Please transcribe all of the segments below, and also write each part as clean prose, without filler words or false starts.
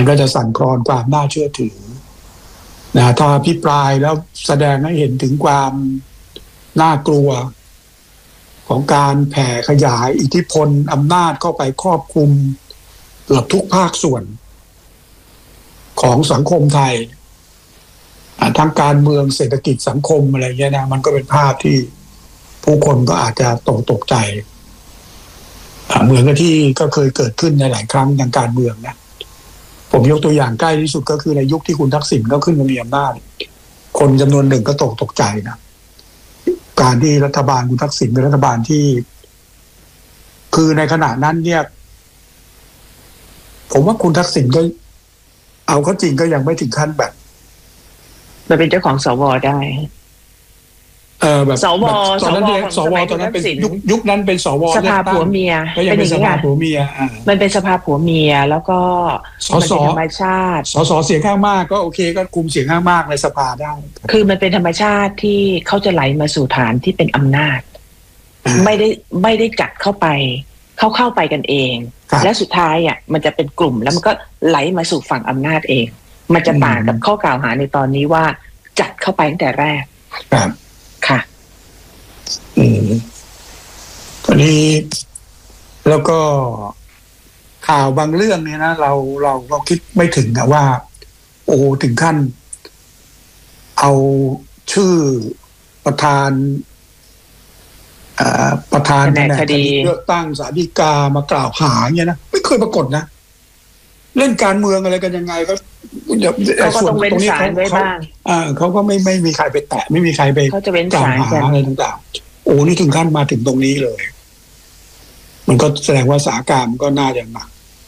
มันก็จะสั่นคลอนความน่าเชื่อถือนะถ้าพิปรายแล้วแสดงให้เห็นถึงความน่ากลัวของการแผ่ขยายอิทธิพลอำนาจเข้าไปครอบคลุมเกือบทุกภาคส่วนของสังคมไทยทั้งการเมืองเศรษฐกิจสังคมอะไรเงี้ยนะมันก็เป็นภาพที่ผู้คนก็อาจจะตกใจเหมือนกับที่ก็เคยเกิดขึ้นในหลายครั้งทางการเมืองนะผมยกตัวอย่างใกล้ที่สุดก็คือในยุคที่คุณทักษิณก็ขึ้นมามีอำนาจคนจำนวนหนึ่งก็ตกใจนะการที่รัฐบาลคุณทักษิณเป็นรัฐบาลที่คือในขณะนั้นเนี่ยผมว่าคุณทักษิณก็เอาเข้าจริงก็ยังไม่ถึงขั้นแบบมาเป็นเจ้าของสวได้แบบตอนนั้นเป็นยุคนั้นเป็นสวสภาผัวเมียเป็นสภาผัวเมียมันเป็นสภาผัวเมียแล้วก็มันเป็นธรรมชาติสสเสียงข้างมากก็โอเคก็คุมเสียงข้างมากในสภาได้คือมันเป็นธรรมชาติที่เขาจะไหลมาสู่ฐานที่เป็นอำนาจไม่ได้จัดเข้าไปเข้าไปกันเองและสุดท้ายอ่ะมันจะเป็นกลุ่มแล้วมันก็ไหลมาสู่ฝั่งอำนาจเองมันจะต่างกับข้อกล่าวหาในตอนนี้ว่าจัดเข้าไปตั้งแต่แรกค่ะตอนนี้แล้วก็ข่าวบางเรื่องเนี่ยนะเราก็คิดไม่ถึงนะว่าโอ้ถึงขั้นเอาชื่อประธานแผนกคดีเลือกตั้งศาลฎีกามากล่าวหาเนี่ยนะไม่เคยปรากฏนะเล่นการเมืองอะไรกันยังไงก็ส่วนตรงนี้เขาก็ไม่มีใครไปแตะไม่มีใครไปกล่าวหาอะไรต่างๆโอ้นี่ถึงขั้นมาถึงตรงนี้เลยมันก็แสดงว่าสถานการณ์ก็น่าจะหนัก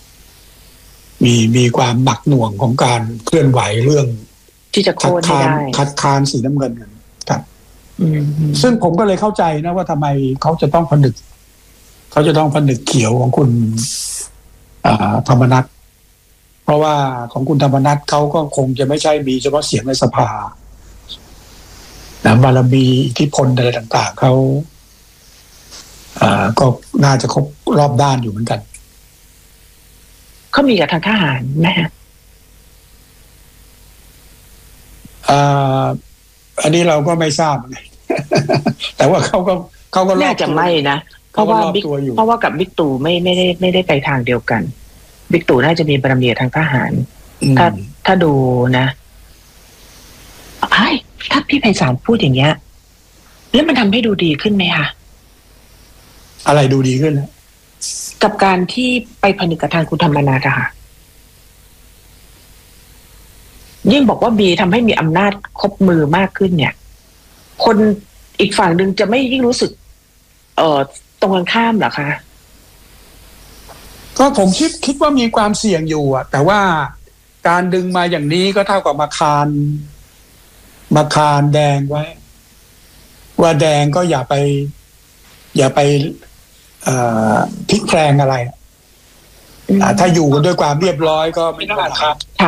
มีความหนักหน่วงของการเคลื่อนไหวเรื่องที่จะโค่นให้ได้คัดค้านสีน้ำเงินกันครับซึ่งผมก็เลยเข้าใจนะว่าทำไมเขาจะต้องผนึกเขียวของคุณธรรมนัสเพราะว่าของคุณธรรมนัสเขาก็คงจะไม่ใช่มีเฉพาะเสียงในสภาบารมีอิทธิพลอะไรต่างๆเขาก็น่าจะครบรอบด้านอยู่เหมือนกันเขามีกับทางทหารไหมฮะอันนี้เราก็ไม่ทราบไง แต่ว่าเขาก็น่าจะไม่นะเพราะว่ากับบิ๊กตู่ไม่ได้ไปทางเดียวกันบิ๊กตู่น่าจะมีบารมีทางทหารถ้าดูนะถ้าพี่ไพศาลพูดอย่างเงี้ยแล้วมันทำให้ดูดีขึ้นไหมคะอะไรดูดีขึ้นกับการที่ไปผนึกกับทางคุณธรรมนัสค่ะยิ่งบอกว่าบีทำให้มีอำนาจครบมือมากขึ้นเนี่ยคนอีกฝั่งหนึ่งจะไม่ยิ่งรู้สึกตรงกันข้ามเหรอคะก็ผมคิดว่ามีความเสี่ยงอยู่อ่ะแต่ว่าการดึงมาอย่างนี้ก็เท่ากับมาคานแดงไว้ว่าแดงก็อย่าไปพลิกแพลงอะไรถ้าอยู่กันด้วยความเรียบร้อยก็ไม่ต้องครับค่ะ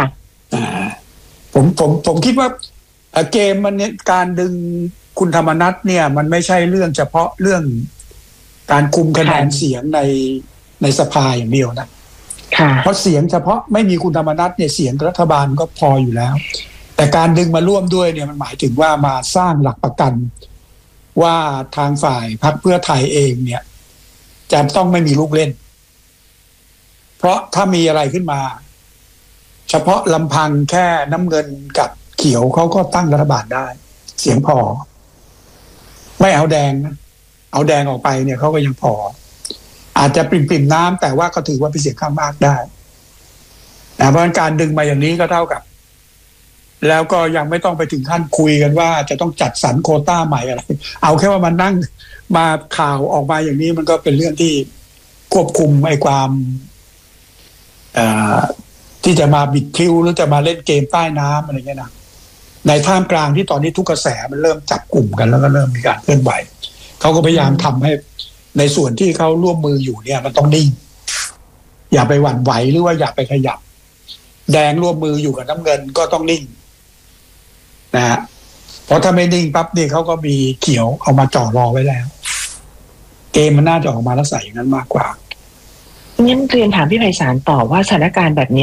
ผมคิดว่าเกมมันเนี่ยการดึงคุณธรรมนัสเนี่ยมันไม่ใช่เรื่องเฉพาะเรื่องการคุมคะแนนเสียงในสภาอย่างเดียวนะเพราะเสียงเฉพาะไม่มีคุณธรรมนัสเนี่ยเสียงรัฐบาลก็พออยู่แล้วแต่การดึงมาร่วมด้วยเนี่ยมันหมายถึงว่ามาสร้างหลักประกันว่าทางฝ่ายพรรคเพื่อไทยเองเนี่ยจะต้องไม่มีลูกเล่นเพราะถ้ามีอะไรขึ้นมาเฉพาะลำพังแค่น้ำเงินกับเขียวเขาก็ตั้งรัฐบาลได้เสียงพอไม่เอาแดงนะเอาแดงออกไปเนี่ยเขาก็ยังพออาจจะปริ่มน้ำแต่ว่าก็ถือว่าเป็นเสียงข้างมากได้เพราะการดึงมาอย่างนี้ก็เท่ากับแล้วก็ยังไม่ต้องไปถึงขั้นคุยกันว่าจะต้องจัดสรรโควต้าใหม่อะไรเอาแค่ว่ามันนั่งมาข่าวออกมาอย่างนี้มันก็เป็นเรื่องที่ควบคุมไอ้ความที่จะมาบิดคิวหรือจะมาเล่นเกมใต้น้ำอะไรเงี้ยนะในท่ามกลางที่ตอนนี้ทุกกระแสมันเริ่มจับกลุ่มกันแล้วก็เริ่มมีการเคลื่อนไหวเขาก็พยายามทำให้ในส่วนที่เขาร่วมมืออยู่เนี่ยมันต้องนิ่งอย่าไปหวั่นไหวหรือว่าอย่าไปขยับแดงร่วมมืออยู่กับน้ำเงินก็ต้องนิ่งนะฮะเพราะถ้าไม่นิ่งปั๊บนี่เขาก็มีเขียวเอามาจ่อรอไว้แล้วเกมมันน่าจะออกมาลักษณะอย่างนั้นมากกว่างั้นเรียนถามพี่ไพศาลต่อว่าสถานการณ์แบบนี้